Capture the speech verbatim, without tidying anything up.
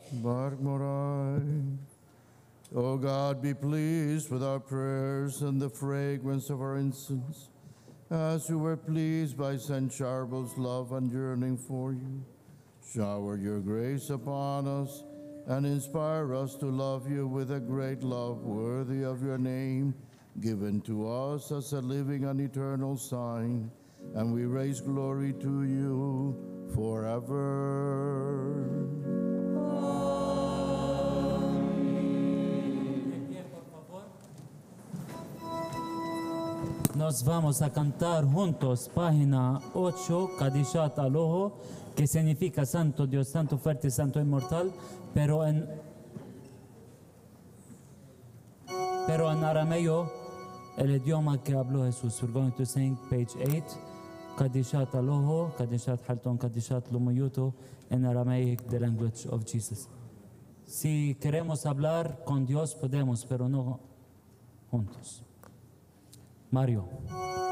Baruch Morai. O God, be pleased with our prayers and the fragrance of our incense, as you were pleased by Saint Charbel's love and yearning for you. Shower your grace upon us and inspire us to love you with a great love worthy of your name, given to us as a living and eternal sign, and we raise glory to you forever. Nos vamos a cantar juntos página ocho, Kadishat Aloho, que significa Santo Dios, Santo Fuerte, Santo Inmortal, pero en, pero en arameo, el idioma que habló Jesús. We're going to sing page eight, Kadishat Aloho, Kadishat Halton, Kadishat Lumuyuto, in Aramaic, the language of Jesus. Si queremos hablar con Dios, podemos, pero no juntos. Mario.